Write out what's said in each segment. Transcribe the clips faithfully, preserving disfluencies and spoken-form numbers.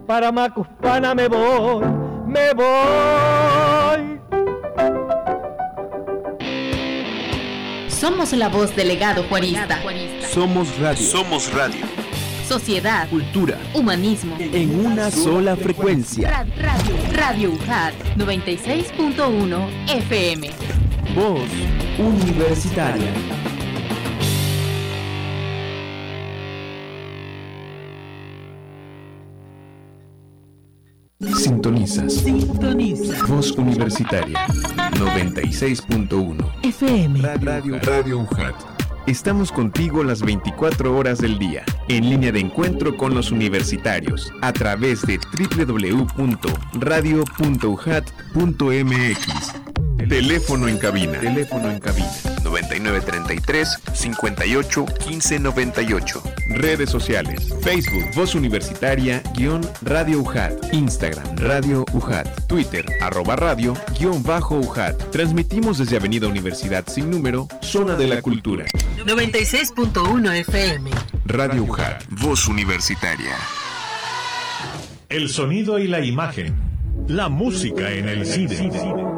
para Macuspana me voy, me voy. Somos la voz del legado juarista. Somos radio. Somos radio. Sociedad, cultura, humanismo. En una sola frecuencia. Radio, Radio U J A T noventa y seis punto uno F M. Voz universitaria. Sintonizas. Sintoniza. Voz universitaria. noventa y seis punto uno F M. Radio, Radio U J A T. Estamos contigo las veinticuatro horas del día, en línea de encuentro con los universitarios, a través de doble u doble u doble u punto radio punto u j a t punto m x. Teléfono en cabina. Teléfono en cabina. noventa y nueve treinta y tres, cincuenta y ocho, quince noventa y ocho. Redes sociales. Facebook, Voz Universitaria, guión Radio U J A T. Instagram, Radio U J A T. Twitter, arroba radio, guión bajo U J A T. Transmitimos desde Avenida Universidad sin número, Zona de la Cultura. noventa y seis punto uno F M. Radio U J A T. Voz Universitaria. El sonido y la imagen. La música en el cine.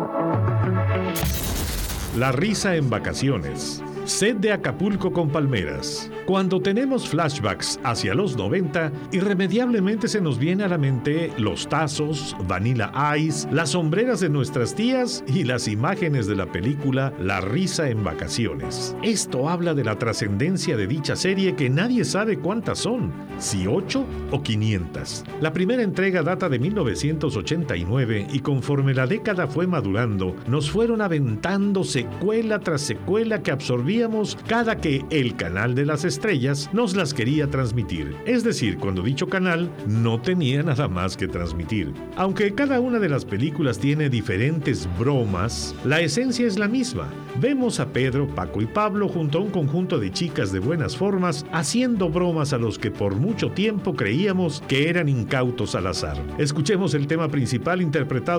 La risa en vacaciones. Set de Acapulco con palmeras. Cuando tenemos flashbacks hacia los noventa, irremediablemente se nos viene a la mente los tazos, Vanilla Ice, las sombreras de nuestras tías y las imágenes de la película La risa en vacaciones. Esto habla de la trascendencia de dicha serie que nadie sabe cuántas son, si ocho o quinientas. La primera entrega data de mil novecientos ochenta y nueve y conforme la década fue madurando, nos fueron aventando secuela tras secuela que absorbíamos cada que el canal de las estrellas nos las quería transmitir. Es decir, cuando dicho canal no tenía nada más que transmitir. Aunque cada una de las películas tiene diferentes bromas, la esencia es la misma. Vemos a Pedro, Paco y Pablo junto a un conjunto de chicas de buenas formas haciendo bromas a los que por mucho tiempo creíamos que eran incautos al azar. Escuchemos el tema principal interpretado